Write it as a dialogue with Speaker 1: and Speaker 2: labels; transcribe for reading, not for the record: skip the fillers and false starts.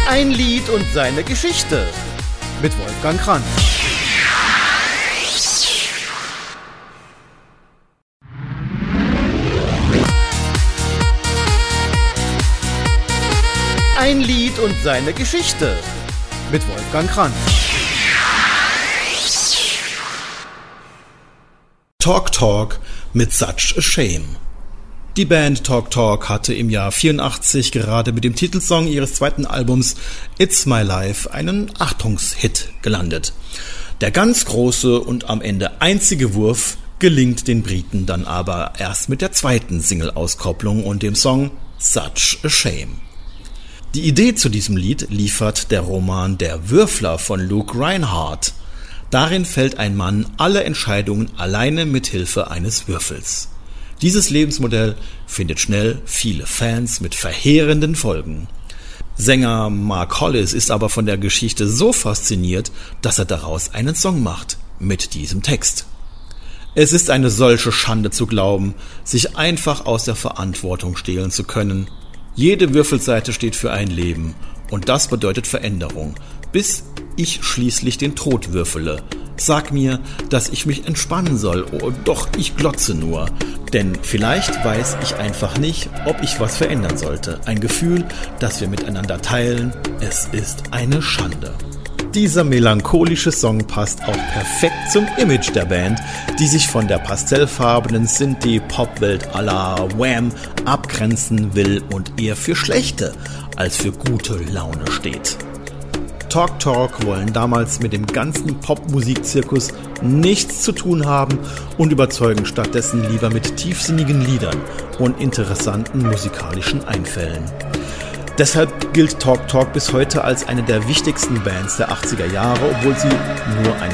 Speaker 1: Ein Lied und seine Geschichte mit Wolfgang Kranz. Ein Lied und seine Geschichte mit Wolfgang Kranz.
Speaker 2: Talk Talk mit Such a Shame. Die Band Talk Talk hatte im Jahr 1984 gerade mit dem Titelsong ihres zweiten Albums It's My Life einen Achtungshit gelandet. Der ganz große und am Ende einzige Wurf gelingt den Briten dann aber erst mit der zweiten Single-Auskopplung und dem Song Such a Shame. Die Idee zu diesem Lied liefert der Roman Der Würfler von Luke Rhinehart. Darin fällt ein Mann alle Entscheidungen alleine mit Hilfe eines Würfels. Dieses Lebensmodell findet schnell viele Fans mit verheerenden Folgen. Sänger Mark Hollis ist aber von der Geschichte so fasziniert, dass er daraus einen Song macht mit diesem Text. Es ist eine solche Schande zu glauben, sich einfach aus der Verantwortung stehlen zu können. Jede Würfelseite steht für ein Leben und das bedeutet Veränderung, bis ich schließlich den Tod würfele. Sag mir, dass ich mich entspannen soll, oh, doch ich glotze nur. Denn vielleicht weiß ich einfach nicht, ob ich was verändern sollte. Ein Gefühl, das wir miteinander teilen, es ist eine Schande. Dieser melancholische Song passt auch perfekt zum Image der Band, die sich von der pastellfarbenen Synthie-Pop-Welt à la Wham abgrenzen will und eher für schlechte als für gute Laune steht. Talk Talk wollen damals mit dem ganzen Popmusikzirkus nichts zu tun haben und überzeugen stattdessen lieber mit tiefsinnigen Liedern und interessanten musikalischen Einfällen. Deshalb gilt Talk Talk bis heute als eine der wichtigsten Bands der 80er Jahre, obwohl sie nur einen